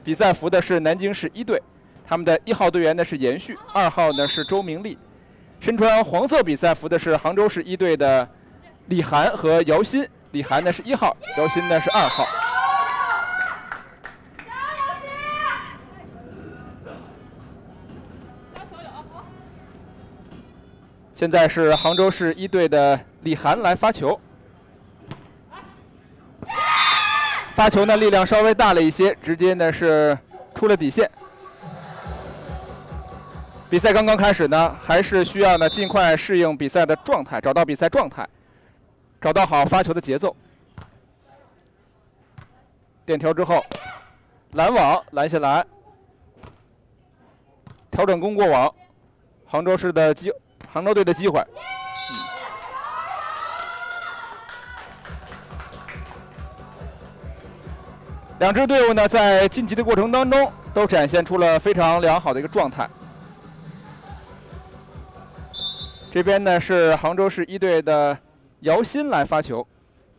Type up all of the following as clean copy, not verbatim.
比赛服的是南京市一队，他们的1号队员呢是严旭，2号呢是周明丽。身穿黄色比赛服的是杭州市一队的李涵和姚鑫，李涵呢是1号，姚鑫呢是2号。现在是杭州市一队的李涵来发球，发球呢力量稍微大了一些，直接呢是出了底线。比赛刚刚开始呢，还是需要呢尽快适应比赛的状态，找到比赛状态，找到好发球的节奏。垫条之后，拦网拦下来，调整攻过网，杭州队的机会。两支队伍呢，在晋级的过程当中，都展现出了非常良好的一个状态。这边呢是杭州市一队的姚鑫来发球，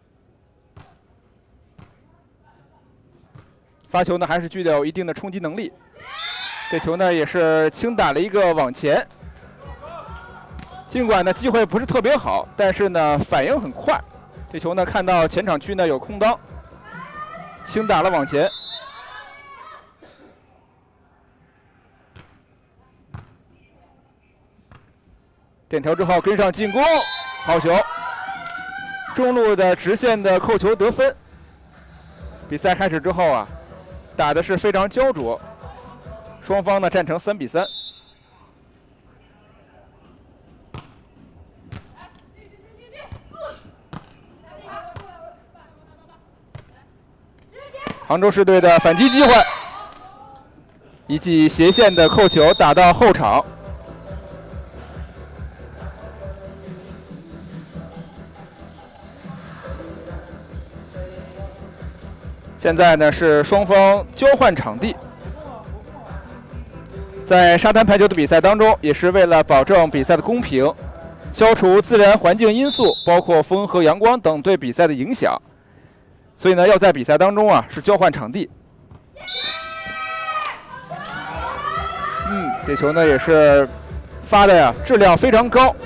发球呢还是具有一定的冲击能力。这球呢也是轻打了一个往前，尽管呢机会不是特别好，但是呢反应很快。这球呢看到前场区呢有空当，轻打了往前。点条之后跟上进攻，好球！中路的直线的扣球得分。比赛开始之后啊，打的是非常焦灼，双方呢战成3比3。杭州市队的反击机会，一记斜线的扣球打到后场。现在呢是双方交换场地，在沙滩排球的比赛当中，也是为了保证比赛的公平，消除自然环境因素，包括风和阳光等对比赛的影响，所以呢要在比赛当中啊是交换场地。这球呢也是发的呀质量非常高。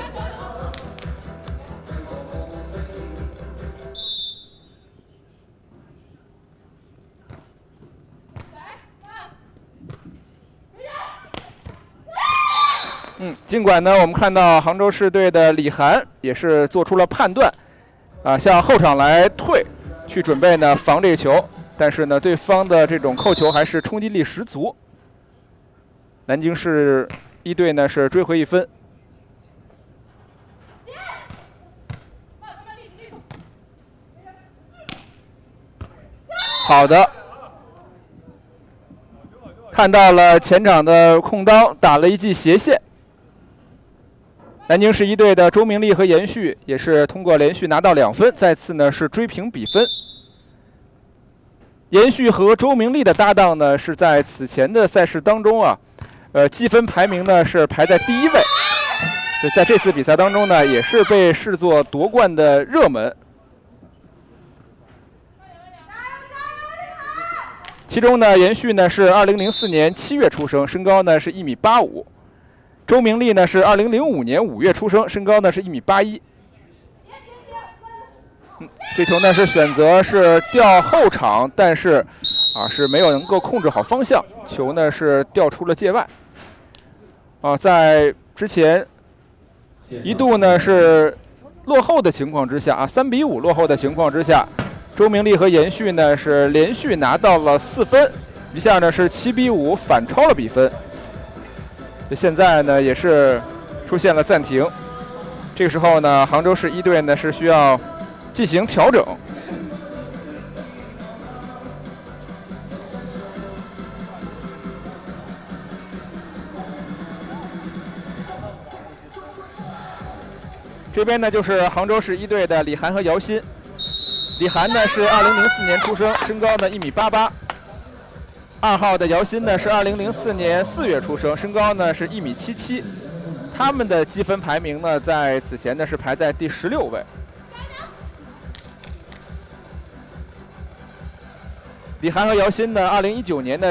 尽管呢，我们看到杭州市队的李涵也是做出了判断，向后场来退，去准备呢防这个球，但是呢，对方的这种扣球还是冲击力十足。南京市一队呢是追回1分。好的，看到了前场的空当，打了一记斜线。南京市一队的周明丽和严旭也是通过连续拿到2分，再次呢是追平比分。严旭和周明丽的搭档呢是在此前的赛事当中啊，积分排名呢是排在第1位，所以在这次比赛当中呢也是被视作夺冠的热门。其中呢，严旭呢是2004年7月出生，身高呢是1.85米。周明丽呢是2005年5月出生，身高呢是1.81米。这球呢是选择是掉后场，但是是没有能够控制好方向，球呢是掉出了界外。在之前一度呢是落后的情况之下3比5落后的情况之下，周明丽和严旭呢是连续拿到了4分，一下呢是7比5反超了比分。现在呢也是出现了暂停，这个时候呢杭州市一队呢是需要进行调整。这边呢就是杭州市一队的李涵和姚鑫。李涵呢是2004年出生，身高呢1.88米。2号的姚鑫呢是2004年4月出生，身高呢是1.77米。他们的积分排名呢在此前呢是排在第16位。李涵和姚鑫呢2019年的